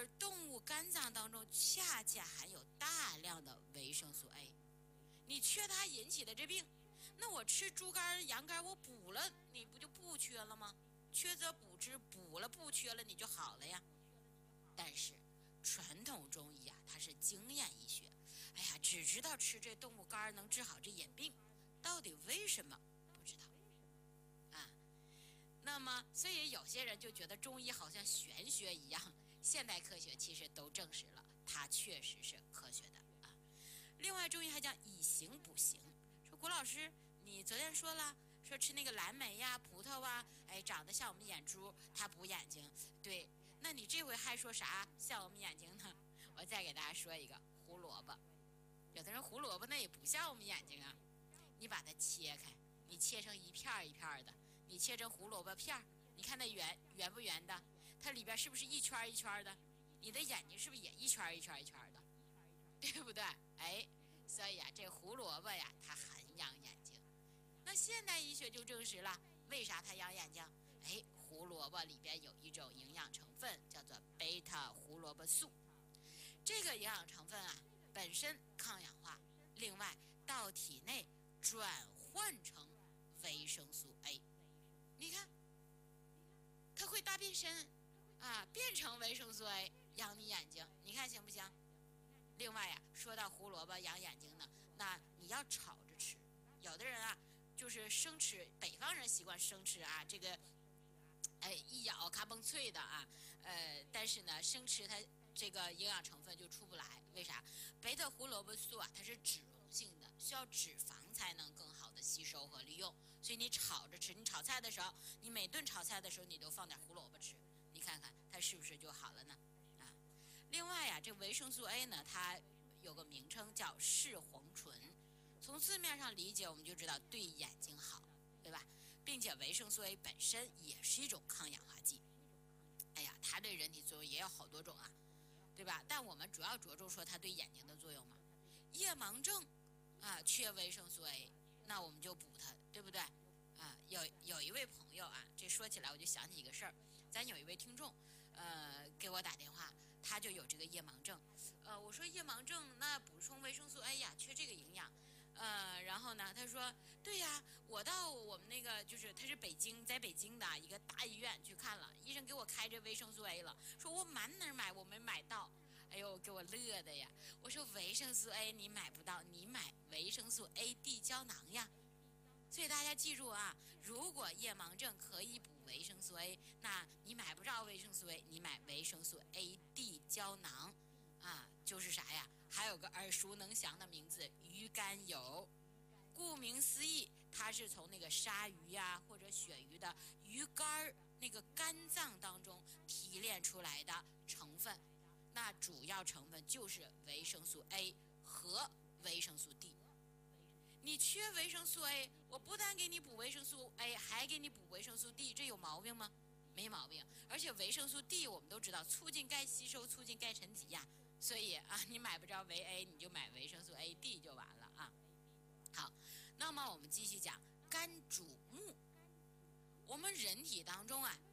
而动物肝脏当中恰恰含有大量的维生素 A， 你缺它引起的这病，那我吃猪肝羊肝我补了，你不就不缺了吗？缺则补之，补了不缺了你就好了呀。但是传统中医啊，它是经验医学，哎呀，只知道吃这动物肝能治好这眼病，到底为什么不知道啊？那么所以有些人就觉得中医好像玄学一样，现代科学其实都证实了它确实是科学的啊。另外中医还讲以形补形，说郭老师你昨天说了，说吃那个蓝莓呀葡萄啊，哎长得像我们眼珠，它补眼睛，对，那你这回还说啥像我们眼睛呢？我再给大家说一个胡萝卜，有的人胡萝卜那也不像我们眼睛啊，你把它切开，你切成一片一片的，你切成胡萝卜片，你看那圆不圆的，它里边是不是一圈一圈的？你的眼睛是不是也一圈一圈一圈的？对不对？哎，所以啊，这胡萝卜呀，它很养眼睛。那现代医学就证实了，为啥它养眼睛？哎，胡萝卜里边有一种营养成分叫做贝塔胡萝卜素，这个营养成分啊，本身抗氧化，另外到体内转换成维生素 A， 你看，它会大变身啊，变成维生素 A 养你眼睛，你看行不行？另外呀，说到胡萝卜养眼睛呢，那你要炒着吃。有的人啊，就是生吃，北方人习惯生吃啊，这个，哎，一咬咔嘣脆的啊，但是呢，生吃它这个营养成分就出不来，为啥？贝塔胡萝卜素啊，它是脂溶性的，需要脂肪才能更好的吸收和利用，所以你炒着吃，你炒菜的时候，你每顿炒菜的时候，你都放点胡萝卜吃，你看看它是不是就好了呢？啊。另外呀，这维生素 A 呢，它有个名称叫视黄醇，从字面上理解，我们就知道对眼睛好，对吧？并且维生素 A 本身也是一种抗氧化剂。哎呀，它对人体作用也有好多种啊，对吧？但我们主要着重说它对眼睛的作用嘛。夜盲症啊，缺维生素 A， 那我们就补它，对不对？啊，有一位朋友啊，这说起来我就想起一个事儿，咱有一位听众，给我打电话，他就有这个夜盲症，我说夜盲症那补充维生素 A 呀，缺这个营养，然后呢，他说对呀，我到我们那个就是他是在北京的一个大医院去看了，医生给我开这维生素 A 了，说我满哪儿买我没买到。哎呦，给我乐的呀！我说维生素 A 你买不到，你买维生素 A D 胶囊呀。所以大家记住啊，如果夜盲症可以补维生素 A， 那你买不着维生素 A， 你买维生素 AD 胶囊啊，就是啥呀？还有个耳熟能详的名字鱼肝油。顾名思义，它是从那个鲨鱼呀或者鳕鱼的鱼肝那个肝脏当中提炼出来的成分，那主要成分就是维生素 A 和维生素 D。你缺维生素 A， 我不但给你补维生素 A， 还给你补维生素 D， 这有毛病吗？没毛病。而且维生素 D 我们都知道促进钙吸收，促进钙沉积呀。所以啊，你买不着维 A， 你就买维生素 AD 就完了啊。好，那么我们继续讲肝主目。我们人体当中啊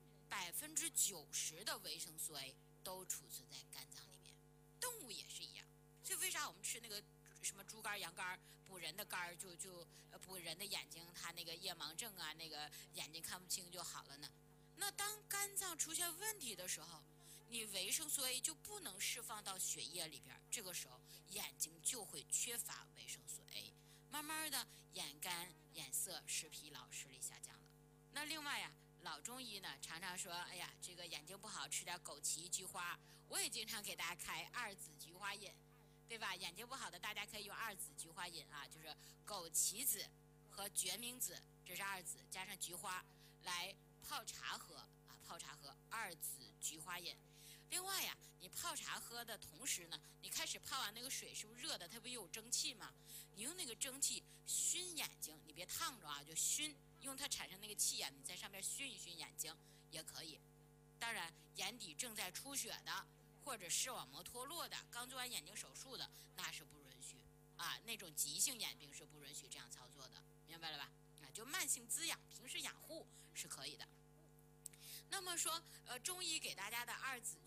，90%的维生素 A 都储存在肝脏里面，动物也是一样。所以为啥我们吃那个什么猪肝羊肝补人的肝就补人的眼睛，他那个夜盲症啊，那个眼睛看不清就好了呢？那当肝脏出现问题的时候，你维生素 A 就不能释放到血液里边，这个时候眼睛就会缺乏维生素 A， 慢慢的眼干眼涩视疲劳视力下降了。那另外呀，老中医呢常常说，哎呀，这个眼睛不好，吃点枸杞、菊花。我也经常给大家开二子菊花饮，对吧？眼睛不好的，大家可以用二子菊花饮啊，就是枸杞子和决明子，这是二子，加上菊花来泡茶喝啊，泡茶喝二子菊花饮。另外呀，你泡茶喝的同时呢，你开始泡完那个水是不是热的？它不有蒸汽吗？你用那个蒸汽熏眼睛，你别烫着啊，就熏，用它产生那个气啊，你在上面熏一熏眼睛也可以。当然，眼底正在出血的，或者视网膜脱落的，刚做完眼睛手术的，那是不允许啊，那种急性眼病是不允许这样操作的，明白了吧？啊，就慢性滋养，平时养护是可以的。那么说，中医给大家的二子